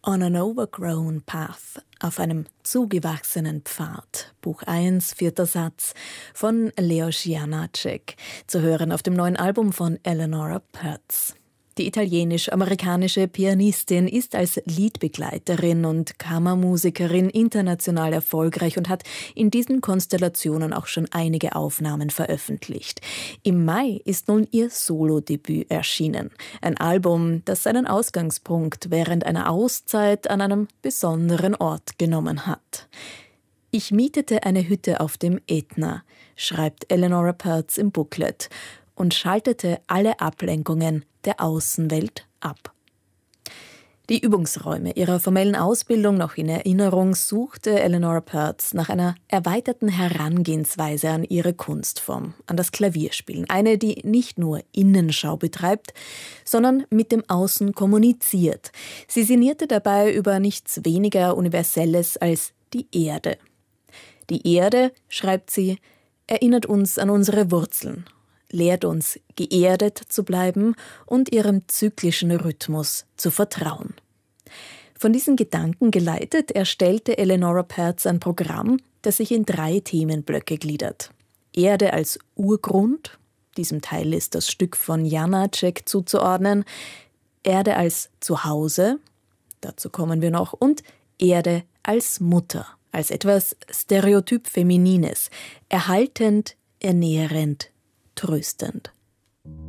On an overgrown path, auf einem zugewachsenen Pfad. Buch 1, 4. Satz von Leos Janáček, zu hören auf dem neuen Album von Eleonora Peartz. Die italienisch-amerikanische Pianistin ist als Liedbegleiterin und Kammermusikerin international erfolgreich und hat in diesen Konstellationen auch schon einige Aufnahmen veröffentlicht. Im Mai ist nun ihr Solodebüt erschienen. Ein Album, das seinen Ausgangspunkt während einer Auszeit an einem besonderen Ort genommen hat. Ich mietete eine Hütte auf dem Ätna, schreibt Eleonora Peartz im Booklet, und schaltete alle Ablenkungen der Außenwelt ab. Die Übungsräume ihrer formellen Ausbildung noch in Erinnerung suchte Eleonora Peartz nach einer erweiterten Herangehensweise an ihre Kunstform, an das Klavierspielen. Eine, die nicht nur Innenschau betreibt, sondern mit dem Außen kommuniziert. Sie sinnierte dabei über nichts weniger Universelles als die Erde. Die Erde, schreibt sie, erinnert uns an unsere Wurzeln, lehrt uns, geerdet zu bleiben und ihrem zyklischen Rhythmus zu vertrauen. Von diesen Gedanken geleitet, erstellte Eleonora Peartz ein Programm, das sich in 3 Themenblöcke gliedert. Erde als Urgrund, diesem Teil ist das Stück von Janáček zuzuordnen, Erde als Zuhause, dazu kommen wir noch, und Erde als Mutter, als etwas stereotyp Feminines, erhaltend, ernährend, tröstend.